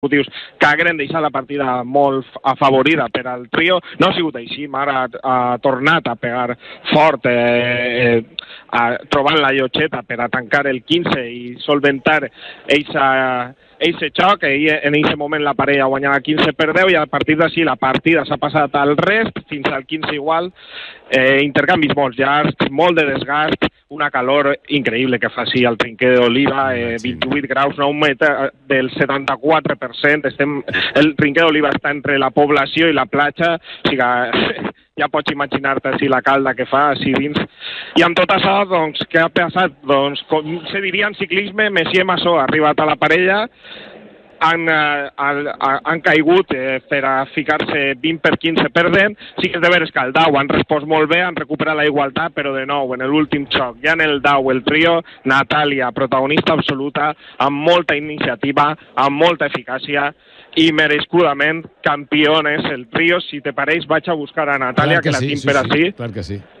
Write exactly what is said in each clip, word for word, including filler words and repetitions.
consecutius que hagueren deixat la partida molt afavorida per al trio. No ha sigut així, Mara ha tornat a pegar fort, eh, eh, a, trobant la llotxeta per a tancar el quinze i solventar eixa eixe xoc, i en aquest moment la parella guanyava quinze per deu i a partir d'ací la partida s'ha passat al rest, fins al quinze igual, eh, intercanvis molt llargs, molt de desgast, una calor increïble que fa així al trinquer d'Oliva, eh, vint-i-vuit graus, no, un metre del setanta-quatre per cent, estem, el trinquer d'Oliva està entre la població i la platja, o sigui, ja pots imaginar-te així la calda que fa així dins. I amb tot això, doncs, què ha passat? Doncs, com se diria en ciclisme, Messier Massó ha arribat a la parella, han, eh, han, han caigut eh, per a ficar-se vint per quinze perdent. Sí que és de veres que el Dau han respost molt bé, han recuperat la igualtat, però de nou, en l'últim xoc, ja en el Dau, el trio, Natàlia, protagonista absoluta, amb molta iniciativa, amb molta eficàcia, i merescudament campiones el trio. Si te pareix, vaig a buscar a Natàlia, que, que la sí, tinc sí, per sí, ací. Clar que sí.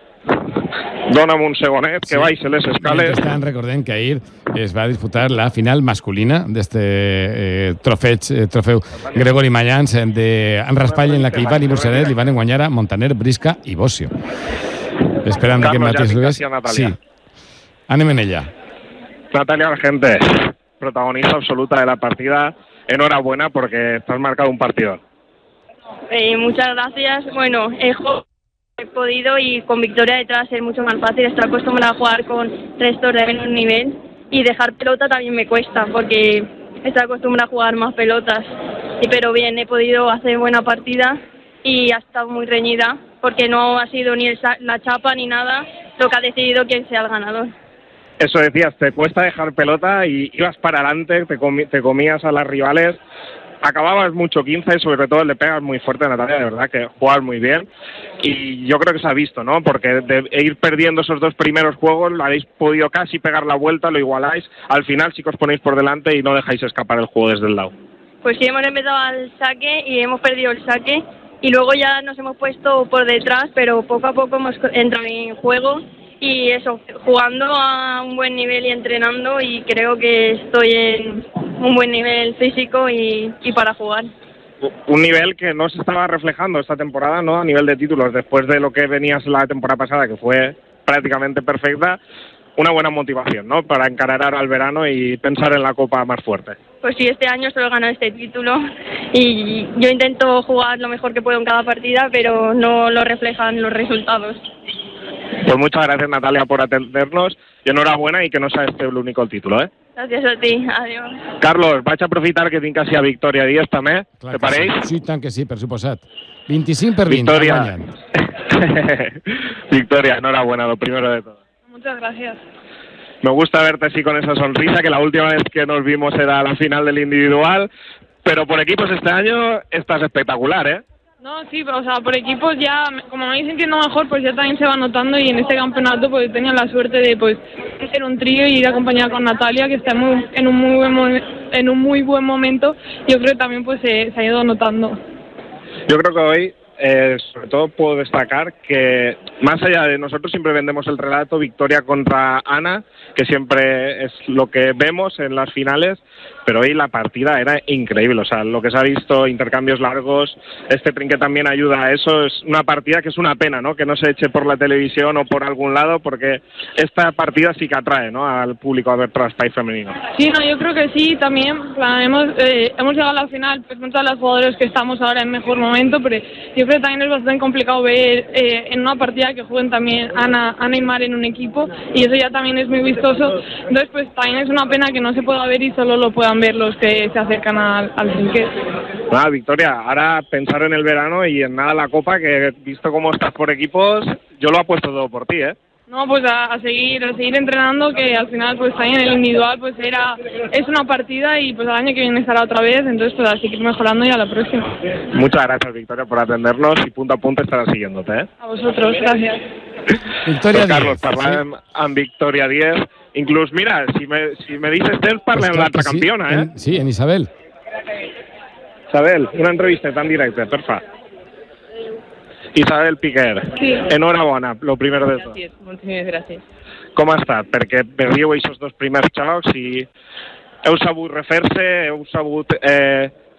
Dóna'm un segonet, que sí. Baixi les escales. Mentrestant, recordem que ahir es va disputar la final masculina d'este eh, trofeig, eh, trofeu Gregori Mallans de en raspall en la que Ivan i Bursadet li van guanyar a Montaner, Brisca i Bossio. Esperant que mateix lugues. Sí. Anem en ella. Natalia Argente, protagonista absoluta de la partida. Enhorabuena porque te has marcado un partido. Eh, muchas gracias. Bueno, he, he podido y con victoria detrás es mucho más fácil. Estoy acostumbrada a jugar con restos de menos nivel y dejar pelota también me cuesta porque estoy acostumbrada a jugar más pelotas. Y, pero bien, he podido hacer buena partida y ha estado muy reñida porque no ha sido ni el, la chapa ni nada lo que ha decidido quién sea el ganador. Eso decías, te cuesta dejar pelota y ibas para adelante, te, comi te comías a las rivales, acababas mucho quince y sobre todo le pegas muy fuerte a Natalia, de verdad que juegas muy bien y yo creo que se ha visto, ¿no? Porque de ir perdiendo esos dos primeros juegos, lo habéis podido casi pegar la vuelta, lo igualáis, al final sí que os ponéis por delante y no dejáis escapar el juego desde el lado. Pues sí, hemos empezado al saque y hemos perdido el saque y luego ya nos hemos puesto por detrás, pero poco a poco hemos entrado en juego. Y eso, jugando a un buen nivel y entrenando, y creo que estoy en un buen nivel físico y, y para jugar. Un nivel que no se estaba reflejando esta temporada, ¿no? A nivel de títulos, después de lo que venías la temporada pasada, que fue prácticamente perfecta, una buena motivación, ¿no? Para encarar al verano y pensar en la Copa más fuerte. Pues sí, este año solo he ganado este título y yo intento jugar lo mejor que puedo en cada partida, pero no lo reflejan los resultados. Pues muchas gracias, Natalia, por atendernos y enhorabuena y que no sea este el único el título, eh? Gràcies a ti, adiós. Carlos, vaig a aprofitar que tinc així a Victòria Díaz també, te pareix? Sí, sí, tant que sí, per suposat. vint-i-cinc per vint, Victoria. Victoria, enhorabuena, lo primero de todo. Muchas gracias. Me gusta verte así con esa sonrisa, que la última vez que nos vimos era la final del individual, pero por equipos este año estás espectacular, ¿eh? No, sí, o sea, por equipos ya, como me voy sintiendo mejor, pues ya también se va notando y en este campeonato pues tenía la suerte de pues ser un trío y ir acompañada con Natalia, que está muy, en, un muy buen, en un muy buen momento. Yo creo que también pues se, se ha ido notando. Yo creo que hoy, eh, sobre todo puedo destacar que más allá de nosotros siempre vendemos el relato Victoria contra Ana, que siempre es lo que vemos en las finales, pero hoy la partida era increíble, o sea, lo que se ha visto, intercambios largos, este trinque también ayuda a eso, es una partida que es una pena, ¿no? Que no se eche por la televisión o por algún lado, porque esta partida sí que atrae, ¿no? Al público a ver Traspay femenino. Sí, no, yo creo que sí, también, plan, hemos, eh, hemos llegado a la final, pues muchos de los jugadores que estamos ahora en mejor momento, pero yo creo que también es bastante complicado ver eh, en una partida que jueguen también Ana, Ana y Mar en un equipo, y eso ya también es muy vistoso, entonces pues también es una pena que no se pueda ver y solo lo puedan ver los que se acercan al, al trinquet. Nada, Victoria, ahora pensar en el verano y en nada la Copa, que visto cómo estás por equipos, yo lo apuesto todo por ti, ¿eh? No, pues a, a seguir a seguir entrenando, que al final pues también en el individual pues era es una partida y pues el año que viene estará otra vez, entonces pues a seguir mejorando y a la próxima. Muchas gracias, Victoria, por atendernos y punto a punto estará siguiéndote, ¿eh? A vosotros, gracias. Victoria pues, Carlos, parlem sí. amb Victoria Díaz. Inclús, mira, si me, si me dices temps, parlem pues amb l'altra sí, campiona, eh? En, sí, en Isabel. Isabel, una entrevista tan directa, perfecte. Isabel Piquer, sí. Enhorabona, lo primero de tot. Gràcies, moltíssimes gràcies. Com ha estat? Perquè perdiu aquests dos primers xocs i heu sabut refer-se, heu sabut eh,